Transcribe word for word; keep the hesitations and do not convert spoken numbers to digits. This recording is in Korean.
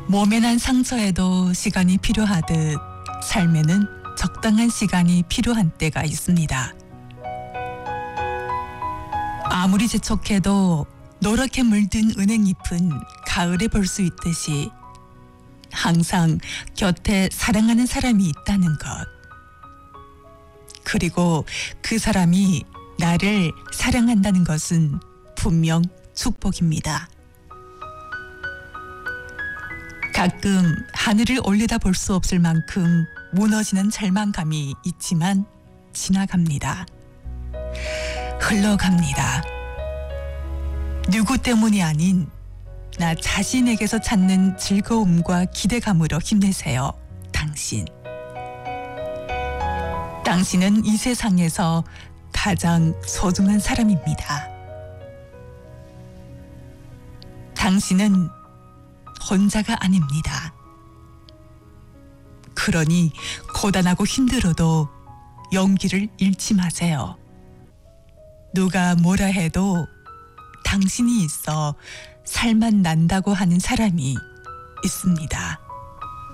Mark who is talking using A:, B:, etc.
A: 몸에 난 상처에도 시간이 필요하듯 삶에는 적당한 시간이 필요한 때가 있습니다. 아무리 재촉해도 노랗게 물든 은행잎은 가을에 볼 수 있듯이 항상 곁에 사랑하는 사람이 있다는 것. 그리고 그 사람이 나를 사랑한다는 것은 분명 축복입니다. 가끔 하늘을 올려다 볼 수 없을 만큼 무너지는 절망감이 있지만 지나갑니다. 흘러갑니다. 누구 때문이 아닌 나 자신에게서 찾는 즐거움과 기대감으로 힘내세요, 당신. 당신은 이 세상에서 가장 소중한 사람입니다. 당신은 혼자가 아닙니다. 그러니 고단하고 힘들어도 용기를 잃지 마세요. 누가 뭐라 해도 당신이 있어 살만 난다고 하는 사람이 있습니다.